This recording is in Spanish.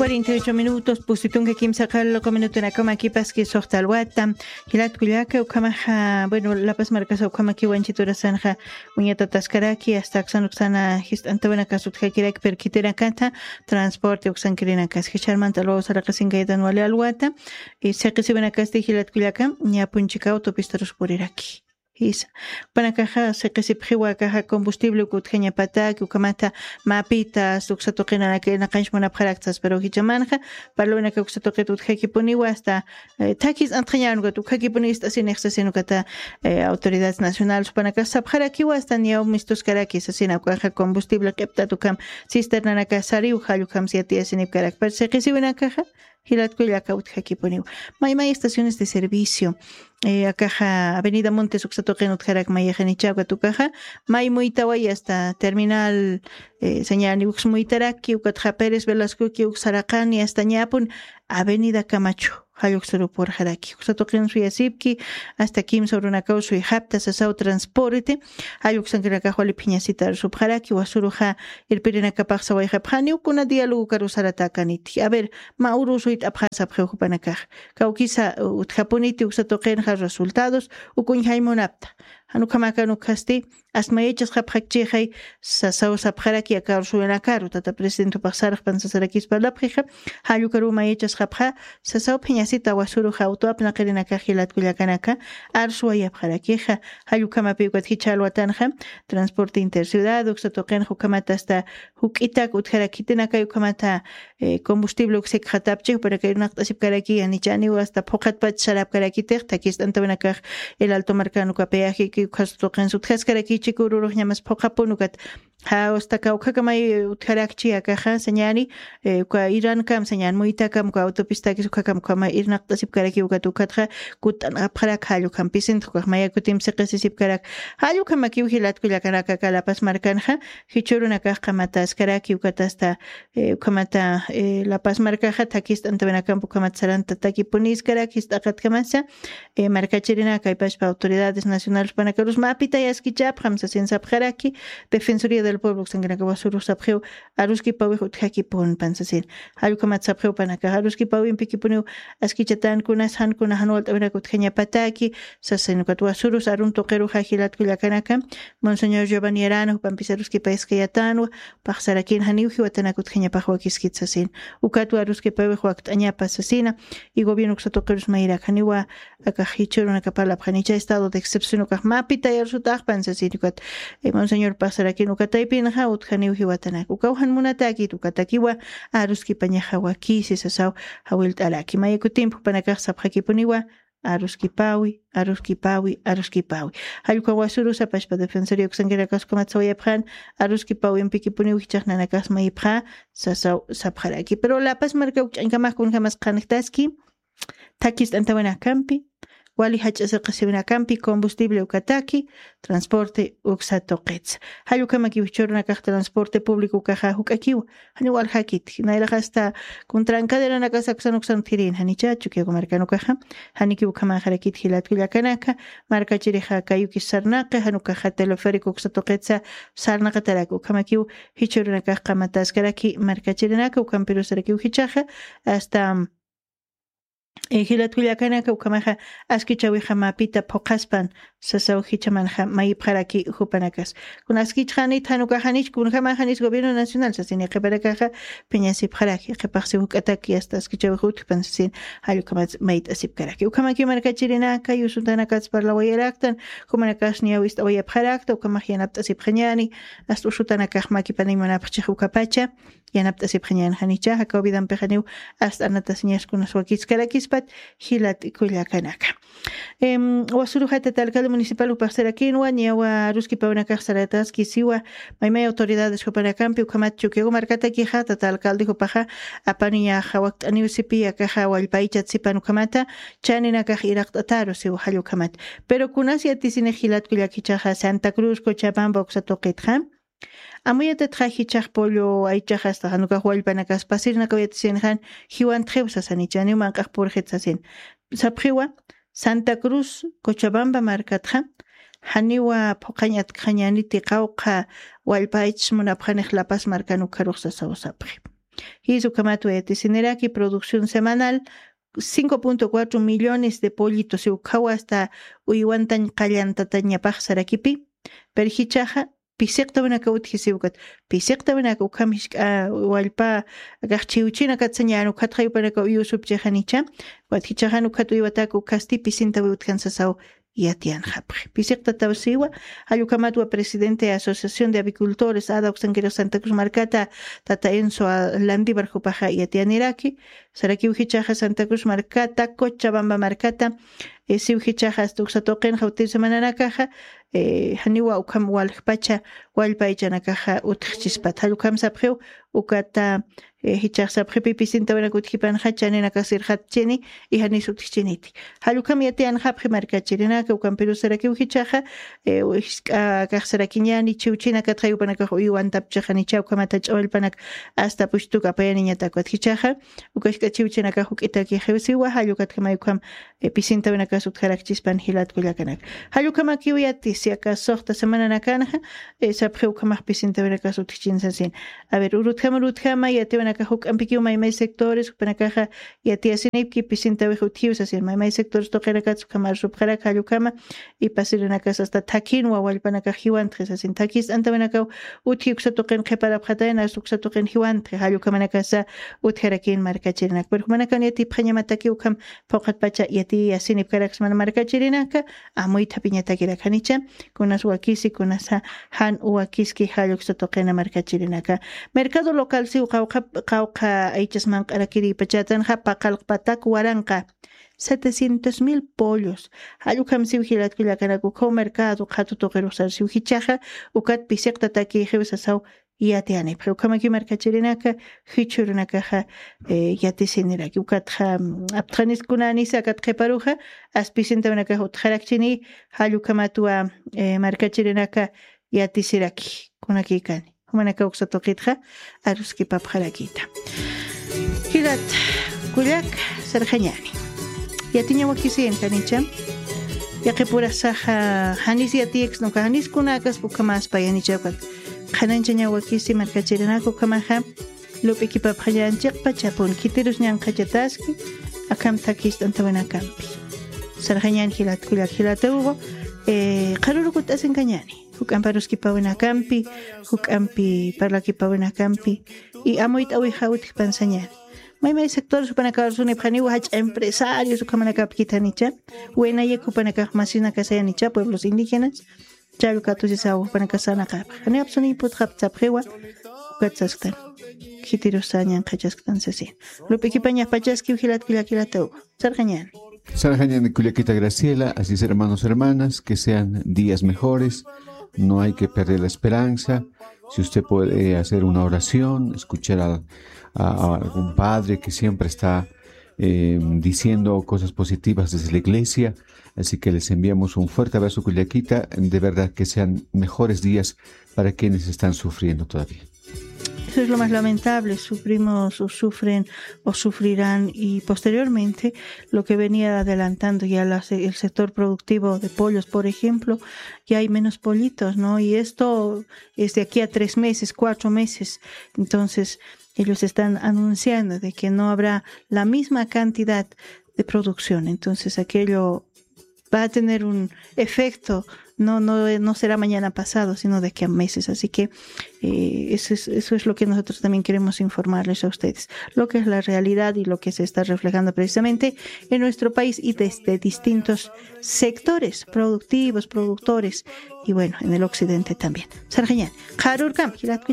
48 minutos, pusitunga kimsa kallo minuto kama kipas que sorta alwata, hilat kuyaka ukamaja, bueno, la paz marcas ukamaki wanchitura sanja, uñeta taskaraki, hasta xanuxana hist antavana kasutja kirak perkitera kanta, transporte uxankirina kas, hicharmanta lo sarakasinga idan wale alwata, y se recibena kasti hilat kuyaka, nya punchika autopistas por iraki. Isa. Panakaja se recipjiwa kaja combustible kutjeña patak ukamata mapita suksatoqina na kanshmona pharaktas pero hichamanja palona ka uksatoqit utkaki puniwa hasta takis antreñan got ukaki punista sin exceso kata autoridades nacionales panaka sabjarakiwa hasta niau mistos karakis asina kaja combustible qepta tukam cisterna naka sari ujalukam siatia sinip karak per se recibena kaja hilat kuyaka utkaki puniwa may estaciones de servicio Acaja Avenida Montes Uxatoquen Utjarak Mayajanichaga Tucaja, May Muitaway hasta Terminal Señani Ux Muitaraki, Ucatja Pérez Velasco, Uxaracani, hasta Ñapun, Avenida Camacho. Hayuxuru por Jaraki, Uxatoquen Suyasipki, hasta Kim sobre una causa y Hapta Sasau Transporte, Hayuxan Kirakahuali Piñasitar Subjaraki, Wasuruja, el Pirena Capaxa Wayhapani, Ukuna diálogo Carusaratakaniti. A ver, Maurusuit Abhasa Preocupanakaj, Kaukisa Utjapuniti Uxatoquen resultados ukunjaimonapta hanukamaka nukasti asmayechas hapjakchijay sasau sapjaraki akarsuena karu tata presidente pasaraj pansasarakis palapjija halukaru mayechas hapja sasau piñasita wasuru hautuapna qirina kajilat kullakanaka arsuaya pjarakija halukama piwat hichalwatanja transporte interciudad uxatoqen hukamata hasta hukitak utjarakitina kayukamata combustible uxik hatapchi para que una tasipkaraki anichani hasta pokat pat sharapkarakitej takis antabanakaj el alto marcano kapeaje que kastoqen sutjaskaraki chikururu llamas pokapunukat ha hasta kaukakamay utjarakchi akaja señani ka iran kam señan muita kam ka autopista que sukakam kama irnaq tasipkaraki ukatukatja kutan apharak halu kam pisent maya kutim seqesipkarak halu kamaki uhilat kullakanaka kalapas marcanja hichuruna kamata askaraki ukatasta kamata La Paz marcaja takis antabanakam pukamatsaran tataki punis karakis takat kamasa marcachirina kaipash pa autoridades nacionales panakarus mapita yaskichap hamsa sin sabjaraki defensoría del pueblo sangraka wasuru sabjeu aruski pawi uthaki pon pansasin halukamat sabjeu panaka aruski pawi impikipunu askichatan kunas han kuna hanwalt abrak uthenya pataki sasenukat wasuru arun toqeru hajilat kullakanaka monseñor Giovanni Arano pampisaruski paiskayatanu paxarakin haniuji watanakut khenya pahwakiskitsasin ukatu aruski pawi waqt añapa asesina y gobierno xatoqerus mayra khaniwa akahichuruna kapala phanicha estado de excepción ukahmapita yarsutaj pansasinikat monseñor pasarakin ukataipinja uthaniuji watanak ukauhan munataki tukatakiwa aruski pañajawaki sisasau hawilt alaki mayekutimpu panakaj sabjakipuniwa Aruski pawi. Halka wasuru sapashpa defensorio xangerakas komatsawayapjan, Aruski pawi empikipuni wichajnanakas mayipja, sasau sapjaraki. Pero la paz marca uchankamaj kun jamas kanektaski, takis antawana kampi, wali hachasa qasibina kampi, combustible ukataki, transporte uxatoqets. Halukama kiwichorna kaj transporte público kaja hukakiwa, hani wal hakit, naila hasta contrancadera na casa xanuxan tirin, hani chachu que marcano kaja, hani kiwkama harakit hilat kullakanaka, marca chiriha kayuki sarnaqa, hanukaja teleférico uxatoqetsa sarnaqa taraku, kama kiw hichorna kaj kamatas karaki, marca chirinaka ukampiru sarakiw hichaja, hasta Hilat kullakanaka ukamaja askichawiha mapita pokaspan sasau hichamanja mayipjaraki hupanakas. Kun askichjanit hanukajanich kun jamajanis gobierno nacional sasini qeparakaja peñasipjaraki qepaqsi hukataki hasta askichawihut pansin halukamat mayit asipkaraki. Ukamaki markachirinaka yusutanakas parlawayeraktan humanakas niawist awayapjarakta ukamaj yanapt asipjañani hasta usutanakaj makipanaymanapchij ukapacha yanapt asipjañani hanicha hakawidan pejaniw hasta anatasñas kunas wakitskarakis hilat kullakanaka. Wasurujata alcalde municipal upaqsarakinwa niawa ruski pawnakaq sarataski siwa maymay autoridades hupanakampi ukamachu que marcata kija tata alcalde hupaja apaniya hawakt aniusipi akaja walpaicha tsipan ukamata chaninakaj iraqtataro siwa halukamat pero kunasia tisine hilat kullakichaja Santa Cruz Cochabamba uxatoqitja Amuyata trajichaj pollo aichaj hasta hanuka hualpanakas pasirna kawayatisinjan hiwan trewsasanichani mankaj purjetsasin. Sapjiwa Santa Cruz Cochabamba markatja haniwa poqañat khañaniti qawqa walpaich munaphanej La Paz markanu karuqsasawsapji. Hizo kamatu yatisiniraki producción semanal 5.4 millones de pollitos ukawa hasta uywantan qallantatañapaq sarakipi perhichaja pisikta wanaka uthisiukat pisikta wanaka ukamish walpa gachchiuchina katsañanu katqaypanaka uyusupchejanicha wathichajanu katuyawataku kasti pisinta utkansasau yatian japri pisikta tawsiwa hallukamatwa presidente de Asociación de Avicultores Ada Oxanquero Santa Cruz Marcata tata Enzo Landibar jupaja yatianiraki saraki uhichaja Santa Cruz Marcata Cochabamba Marcata si uhichaja tuxatoqen jauti semananakaja haniwa ukam walpacha walpaichanakaja utchispat hallukam sapjeu ukata hichaj sapjepi pisinta wanakut hipan hachanena kasir hatcheni y hanis utchiniti hallukam yatian japje markachirina ukam Perú saraki uhichaja kahsarakiñani chiuchina katrayupanaka uyuantapchajani chawkamata ch'awalpanak hasta pushtuka payaniñataka hichaja ukashka chiuchinaka hukitaki jewsiwa hallukatkamay ukam pisinta wanaka sutjarakchispan hilatkullakanak hallukamaki uyatis yaka soqta semana nakanaja sapje ukamaj pisinta wanaka sutchinsasin a ver urutkama yati wanaka huk ampiki maymay sectores upanakaja yati asinipki pisinta wejutiusasin maymay sectores toqerakatsu kamar subjarak hallukama y pasirinaka hasta takin wawalpanaka hiwantres asin takis antamanaka uthiuksa toqen qeparapjatayna suksa toqen hiwantre hallukamanaka sa utherakin markachirinak pero manaka yati phañamataki ukam pawqat pacha yati asinipkarak mana markachirinaka amuy tapiñatakirakhanicha kunas wakisi kunasa han wakiski halluksa toqena markachirinaka mercado local si qawqa aychasman q'arakiri pachatan paqalpatak waranqa 700,000 pollos. Hallukam siwhilatkullakanaku ko mercado qhatu toqerusar siwhichaja ukat pisikta taki jewsasaw yatiani. Hallukhamaki markachirinaka hichurinakaja yatisiniraki ukatja aptqaniskunanisa kat qeparuja aspisinta wanaka utjarakchini hallukamatua markachirinaka yatisiraki kunakikani. Humanaka uksatoqitja aruski papqarakita. Hilat kullak sarjañani. Yatiña wakisiyan kanicha yaqipurasaja hanis yatiex no hanis kunakas pukamas payanichapat qananchaña wakisi markachirinaka ukamaja lupiki papqallanchiq pachapun kitirus ñanqachataski akam takis tantawanakapi sarjañani hilataugo qarurukut asinkañani huk amparuski pawanakampi huk ampi parlakipawanakamppi y amoyt awiha utqpansañani may sectores upanakarsuni phaniwa hach empresarios ukamanakapkitanicha wenaya kupanakaq masina kasayanicha pueblos indígenas chalukatusisaw upanakasanaqap hani apsuni putqaptapqiwa ukatsasqtan kitirusañan qachasqtan sasin lupikipaña pachaski ujilatkillakilataw sarqañan de Culiaquita Graciela, así es, hermanos, hermanas, que sean días mejores, no hay que perder la esperanza. Si usted puede hacer una oración, escuchar a algún padre que siempre está diciendo cosas positivas desde la iglesia, así que les enviamos un fuerte abrazo, Culiaquita, de verdad que sean mejores días para quienes están sufriendo todavía. Eso es lo más lamentable, sufrimos o sufren o sufrirán y posteriormente lo que venía adelantando ya el sector productivo de pollos, por ejemplo, ya hay menos pollitos, ¿no? Y esto es de aquí a 3 meses, 4 meses, entonces ellos están anunciando de que no habrá la misma cantidad de producción, entonces aquello va a tener un efecto, no será mañana pasado, sino de aquí a meses. Así que eso es lo que nosotros también queremos informarles a ustedes, lo que es la realidad y lo que se está reflejando precisamente en nuestro país y desde distintos sectores productivos, productores y bueno, en el occidente también. Sarjañan, Harur Kam,